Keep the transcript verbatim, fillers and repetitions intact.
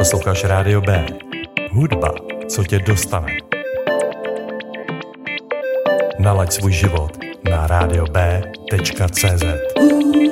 Posloucháš Rádio B. Hudba, co tě dostane. Nalaď svůj život na rádio b tečka cé zet.